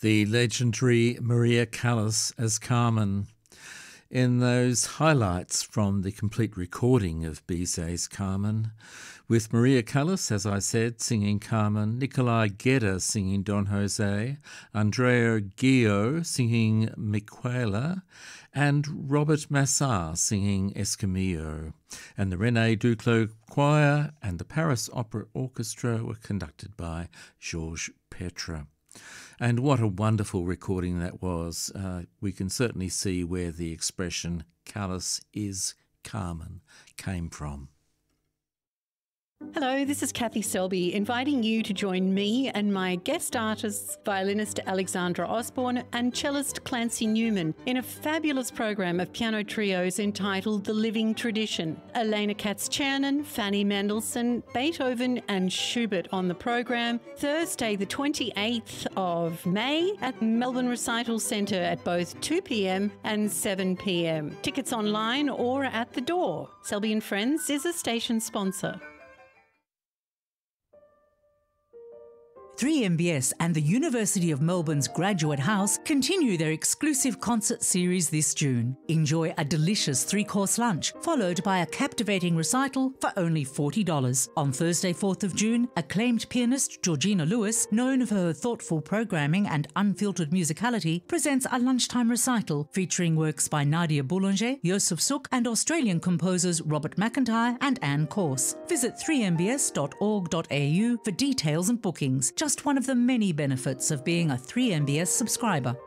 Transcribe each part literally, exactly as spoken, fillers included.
the legendary Maria Callas as Carmen. In those highlights from the complete recording of Bizet's Carmen, with Maria Callas, as I said, singing Carmen, Nicolai Gedda singing Don Jose, Andrea Gio singing Miquela, and Robert Massar singing Escamillo. And the René Duclos Choir and the Paris Opera Orchestra were conducted by Georges Petre. And what a wonderful recording that was. Uh, we can certainly see where the expression Callas is Carmen came from. Hello, this is Kathy Selby, inviting you to join me and my guest artists, violinist Alexandra Osborne and cellist Clancy Newman, in a fabulous program of piano trios entitled The Living Tradition. Elena Katz-Chernin, Fanny Mendelssohn, Beethoven and Schubert on the program, Thursday the twenty-eighth of May at Melbourne Recital Centre at both two p m and seven p m. Tickets online or at the door. Selby and Friends is a station sponsor. three M B S and the University of Melbourne's Graduate House continue their exclusive concert series this June. Enjoy a delicious three-course lunch, followed by a captivating recital for only forty dollars. On Thursday, fourth of June, acclaimed pianist Georgina Lewis, known for her thoughtful programming and unfiltered musicality, presents a lunchtime recital featuring works by Nadia Boulanger, Joseph Suk, and Australian composers Robert McIntyre and Anne Corse. Visit three m b s dot org dot a u for details and bookings. Just one of the many benefits of being a three M B S subscriber.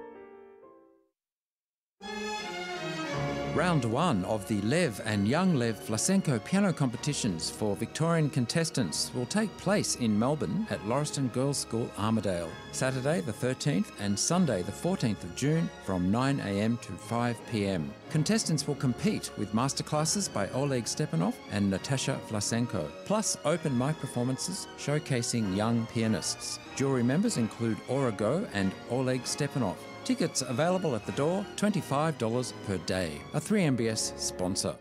Round one of the Lev and Young Lev Vlasenko piano competitions for Victorian contestants will take place in Melbourne at Lauriston Girls' School, Armidale, Saturday the thirteenth and Sunday the fourteenth of June from nine a m to five p m. Contestants will compete with masterclasses by Oleg Stepanov and Natasha Vlasenko, plus open mic performances showcasing young pianists. Jury members include Aura Go and Oleg Stepanov. Tickets available at the door, twenty-five dollars per day. A three M B S sponsor.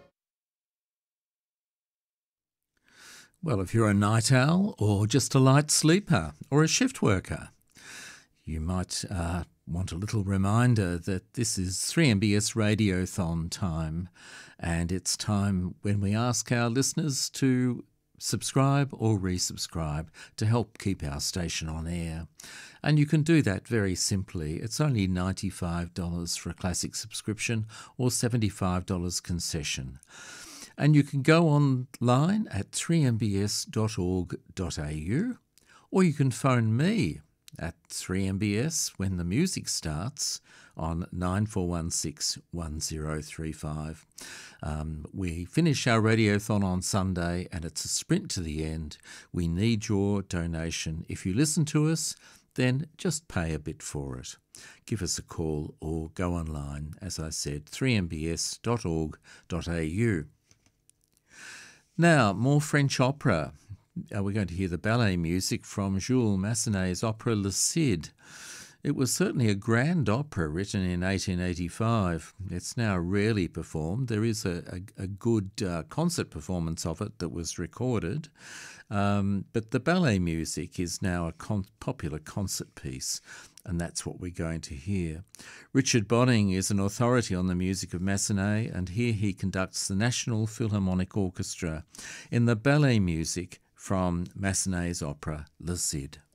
Well, if you're a night owl or just a light sleeper or a shift worker, you might uh, want a little reminder that this is three M B S Radiothon time, and it's time when we ask our listeners to subscribe or resubscribe to help keep our station on air. And you can do that very simply. It's only ninety-five dollars for a classic subscription or seventy-five dollars concession. And you can go online at three m b s dot org dot a u, or you can phone me at three M B S when the music starts on nine four one six, one zero three five. Um, we finish our radiothon on Sunday and it's a sprint to the end. We need your donation. If you listen to us, then just pay a bit for it. Give us a call or go online, as I said, three m b s dot org dot a u. Now, more French opera. Uh, we're going to hear the ballet music from Jules Massenet's opera Le Cid. It was certainly a grand opera written in eighteen eighty-five. It's now rarely performed. There is a, a, a good uh, concert performance of it that was recorded, um, but the ballet music is now a con- popular concert piece, and that's what we're going to hear. Richard Bonning is an authority on the music of Massenet, and here he conducts the National Philharmonic Orchestra in the ballet music from Massenet's opera Le Cid.